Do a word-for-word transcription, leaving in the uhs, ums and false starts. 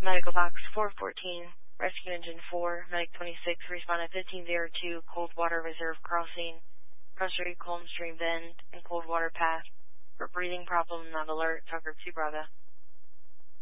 Medical Box four fourteen, Rescue Engine four, Medic twenty-six, responded fifteen oh two, Coldwater Reserve Crossing, Frustrated Cold Stream Bend, and Coldwater Path. For breathing problem, not alert, Tucker two Bravo.